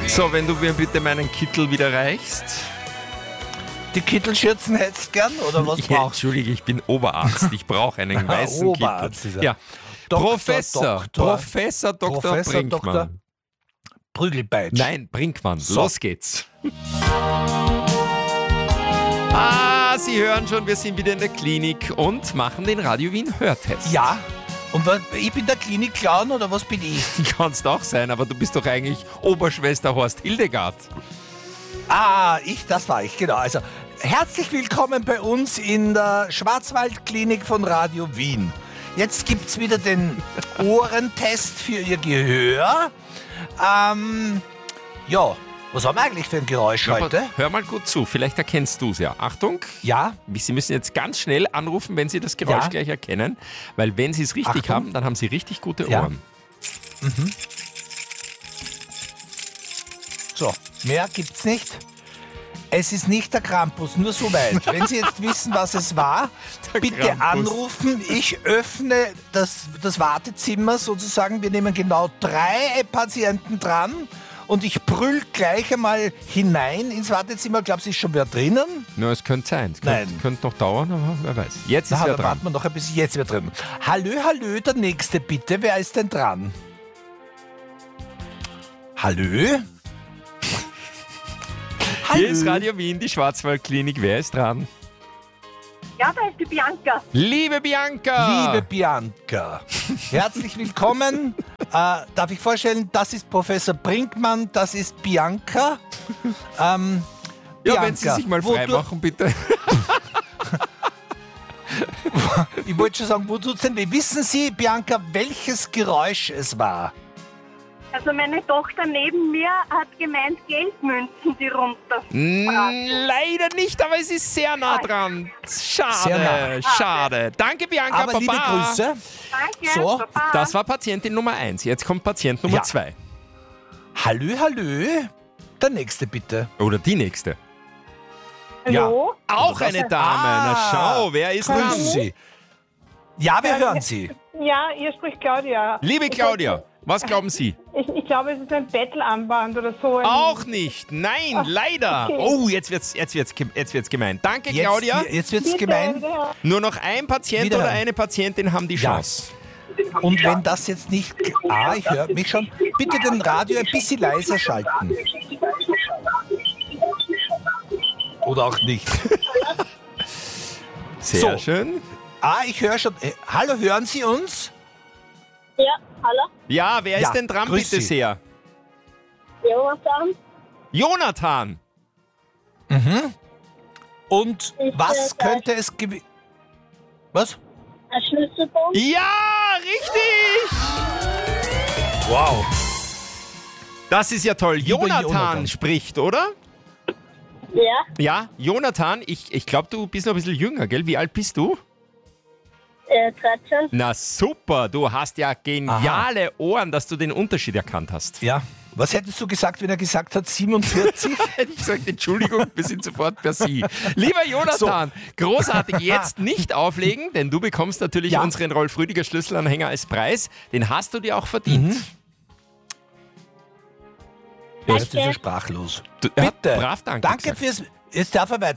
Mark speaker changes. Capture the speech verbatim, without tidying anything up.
Speaker 1: So, wenn du mir bitte meinen Kittel wieder reichst.
Speaker 2: Die Kittelschürzen hättest gern, oder was
Speaker 1: Ja,
Speaker 2: brauchst du?
Speaker 1: Entschuldige, ich bin Oberarzt. Ich brauche einen weißen
Speaker 2: Oberarzt ist
Speaker 1: Kittel.
Speaker 2: er.
Speaker 1: Ja.
Speaker 2: Doktor,
Speaker 1: Professor,
Speaker 2: Doktor,
Speaker 1: Professor Doktor
Speaker 2: Professor
Speaker 1: Brinkmann.
Speaker 2: Doktor Prügelpeitsch.
Speaker 1: Nein, Brinkmann.
Speaker 2: So.
Speaker 1: Los geht's. Ah, Sie hören schon, wir sind wieder in der Klinik und machen den Radio Wien Hörtest.
Speaker 2: Ja, und was, ich bin der Klinik-Clown, oder was bin ich?
Speaker 1: Kannst auch sein, aber du bist doch eigentlich Oberschwester Horst Hildegard.
Speaker 2: Ah, ich, das war ich, genau. Also, herzlich willkommen bei uns in der Schwarzwaldklinik von Radio Wien. Jetzt gibt's wieder den Ohrentest für Ihr Gehör. Ähm, ja, was haben wir eigentlich für ein Geräusch
Speaker 1: Aber
Speaker 2: heute?
Speaker 1: hör mal gut zu, vielleicht erkennst du es ja. Achtung,
Speaker 2: Ja,
Speaker 1: Sie müssen jetzt ganz schnell anrufen, wenn Sie das Geräusch
Speaker 2: Ja.
Speaker 1: gleich erkennen, weil wenn Sie es richtig
Speaker 2: Achtung.
Speaker 1: haben, dann haben Sie richtig gute
Speaker 2: Ja.
Speaker 1: Ohren.
Speaker 2: so, mehr gibt's nicht. Es ist nicht der Krampus, nur so weit. Wenn Sie jetzt wissen, was es war,
Speaker 1: Der
Speaker 2: bitte
Speaker 1: Krampus.
Speaker 2: anrufen. Ich öffne das, das Wartezimmer sozusagen. Wir nehmen genau drei Patienten dran und ich brüll gleich einmal hinein ins Wartezimmer. Glaubst du, ist schon wer drinnen?
Speaker 1: Na, es könnte sein. Es
Speaker 2: Nein.
Speaker 1: könnte, könnte noch dauern, aber wer weiß. Jetzt ist
Speaker 2: Na,
Speaker 1: wer
Speaker 2: da
Speaker 1: dran.
Speaker 2: warten wir noch ein bisschen. Jetzt wird drin. Hallö, hallö, der nächste bitte. Wer ist denn dran? Hallö?
Speaker 1: Hier ist Radio Wien, die Schwarzwaldklinik. Wer ist dran?
Speaker 3: Ja, da ist die Bianca.
Speaker 1: Liebe Bianca!
Speaker 2: Liebe Bianca, herzlich willkommen. äh, darf ich vorstellen, das ist Professor Brinkmann, das ist Bianca. Ähm,
Speaker 1: ja,
Speaker 2: Bianca,
Speaker 1: wenn Sie sich mal
Speaker 2: wo
Speaker 1: frei
Speaker 2: du-
Speaker 1: machen, bitte.
Speaker 2: Ich wollte schon sagen, wo tut's denn weh? Wissen Sie, Bianca, welches Geräusch es war?
Speaker 3: Also meine Tochter neben mir hat gemeint, Geldmünzen, die runter.
Speaker 1: Mm, Leider nicht, aber es ist sehr nah dran. Schade,
Speaker 2: Sehr nah.
Speaker 1: schade. Danke, Bianca,
Speaker 2: Aber
Speaker 1: Baba.
Speaker 2: liebe Grüße.
Speaker 3: Danke,
Speaker 2: So,
Speaker 3: Papa.
Speaker 1: Das war Patientin Nummer eins. Jetzt kommt Patient Nummer
Speaker 2: Ja.
Speaker 1: zwei.
Speaker 2: Hallö, hallö. Der nächste bitte.
Speaker 1: Oder die nächste.
Speaker 3: Hallo?
Speaker 1: Auch eine Dame. Na
Speaker 2: Ah,
Speaker 1: schau, wer ist dran?
Speaker 2: Grüßen Sie. Ja, wir hören Sie.
Speaker 4: Ja, hier spricht Claudia.
Speaker 1: Liebe Claudia, was glauben Sie?
Speaker 4: Ich, ich glaube, es ist ein Bettelarmband oder so. Ein
Speaker 1: Auch nicht. Nein, leider.
Speaker 4: okay.
Speaker 1: Oh, jetzt wird's, jetzt wird's, ge- jetzt wird's gemein. Danke,
Speaker 2: Jetzt,
Speaker 1: Claudia.
Speaker 2: jetzt wird's
Speaker 4: Bitte,
Speaker 2: gemein.
Speaker 4: ja.
Speaker 1: Nur noch ein Patient
Speaker 2: Wiederhören.
Speaker 1: oder eine Patientin haben die
Speaker 2: Ja.
Speaker 1: Chance.
Speaker 2: Und wenn das jetzt nicht... Ah, ich höre mich schon. Bitte den Radio ein bisschen leiser schalten. Oder auch nicht.
Speaker 1: Sehr
Speaker 2: So.
Speaker 1: schön.
Speaker 2: Ah, ich höre schon. Äh, hallo, hören Sie uns?
Speaker 3: Ja, hallo?
Speaker 1: Ja, wer
Speaker 2: Ja,
Speaker 1: ist denn dran,
Speaker 2: grüß
Speaker 1: bitte
Speaker 2: Sie.
Speaker 1: sehr?
Speaker 3: Jonathan?
Speaker 1: Jonathan.
Speaker 2: Und
Speaker 3: Ich
Speaker 2: was
Speaker 3: höre
Speaker 2: könnte es gewesen... Was?
Speaker 3: Ein Schlüsselbund?
Speaker 1: Ja, richtig.
Speaker 2: Wow.
Speaker 1: Das ist ja toll.
Speaker 2: Lieber
Speaker 1: Jonathan,
Speaker 2: Jonathan.
Speaker 1: spricht, oder?
Speaker 3: Ja,
Speaker 1: Ja, Jonathan, ich, ich glaube, du bist noch ein bisschen jünger, gell? Wie alt bist du?
Speaker 3: äh, dreizehn.
Speaker 1: Na super, du hast ja geniale Ohren, dass du den Unterschied erkannt hast.
Speaker 2: Ja. Was hättest du gesagt, wenn er gesagt hat siebenundvierzig?
Speaker 1: Hätte ich gesagt, Entschuldigung, wir sind sofort per Sie. Lieber Jonathan, großartig, jetzt nicht auflegen, denn du bekommst natürlich
Speaker 2: Ja.
Speaker 1: unseren Rolf Rüdiger Schlüsselanhänger als Preis. Den hast du dir auch verdient.
Speaker 2: Jetzt ist er sprachlos.
Speaker 1: Du, ja,
Speaker 2: Bitte.
Speaker 1: brav, danke.
Speaker 2: Danke
Speaker 1: gesagt.
Speaker 2: fürs... Jetzt darf er weiter.